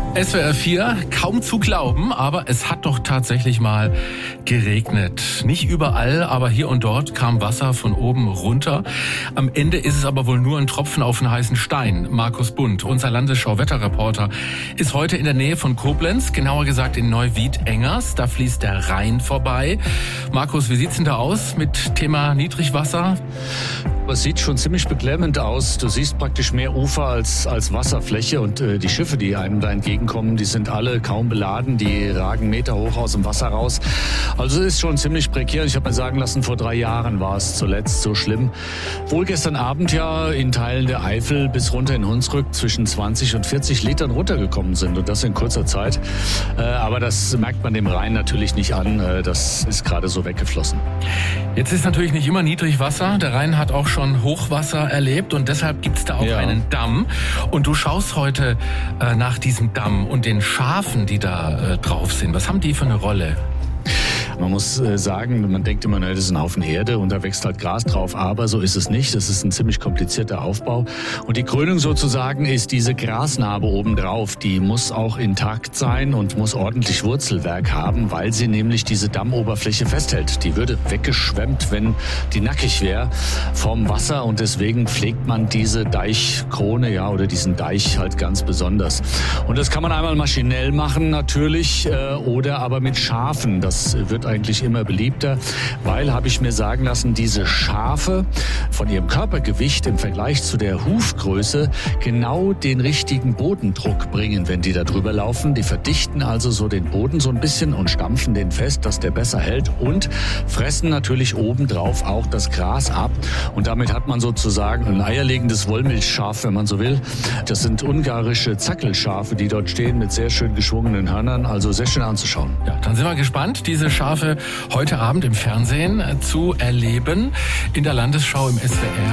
SWR 4, kaum zu glauben, aber es hat doch tatsächlich mal geregnet. Nicht überall, aber hier und dort kam Wasser von oben runter. Am Ende ist es aber wohl nur ein Tropfen auf einen heißen Stein. Markus Bundt, unser Landesschau-Wetterreporter, ist heute in der Nähe von Koblenz, genauer gesagt in Neuwied-Engers. Da fließt der Rhein vorbei. Markus, wie sieht's denn da aus mit Thema Niedrigwasser? Es sieht schon ziemlich beklemmend aus. Du siehst praktisch mehr Ufer als Wasserfläche und die Schiffe, die einem da entgegenkommen, die sind alle kaum beladen, die ragen Meter hoch aus dem Wasser raus. Also es ist schon ziemlich prekär. Ich habe mir sagen lassen, vor 3 Jahren war es zuletzt so schlimm. Wohl gestern Abend ja in Teilen der Eifel bis runter in Hunsrück zwischen 20 und 40 Litern runtergekommen sind und das in kurzer Zeit. Aber das merkt man dem Rhein natürlich nicht an. Das ist gerade so weggeflossen. Jetzt ist natürlich nicht immer Niedrigwasser. Der Rhein hat auch schon Hochwasser erlebt und deshalb gibt es da auch einen Damm. Und du schaust heute nach diesem Damm und den Schafen, die da drauf sind. Was haben die für eine Rolle? Man muss sagen, man denkt immer, das ist ein Haufen Erde und da wächst halt Gras drauf, aber so ist es nicht. Das ist ein ziemlich komplizierter Aufbau. Und die Krönung sozusagen ist diese Grasnarbe obendrauf. Die muss auch intakt sein und muss ordentlich Wurzelwerk haben, weil sie nämlich diese Dammoberfläche festhält. Die würde weggeschwemmt, wenn die nackig wäre vom Wasser und deswegen pflegt man diese Deichkrone, oder diesen Deich halt ganz besonders. Und das kann man einmal maschinell machen natürlich oder aber mit Schafen. Das wird eigentlich immer beliebter, weil, habe ich mir sagen lassen, diese Schafe von ihrem Körpergewicht im Vergleich zu der Hufgröße genau den richtigen Bodendruck bringen, wenn die da drüber laufen. Die verdichten also so den Boden so ein bisschen und stampfen den fest, dass der besser hält und fressen natürlich obendrauf auch das Gras ab. Und damit hat man sozusagen ein eierlegendes Wollmilchschaf, wenn man so will. Das sind ungarische Zackelschafe, die dort stehen mit sehr schön geschwungenen Hörnern, also sehr schön anzuschauen. Ja, dann sind wir gespannt, diese Schafe heute Abend im Fernsehen zu erleben, in der Landesschau im SWR.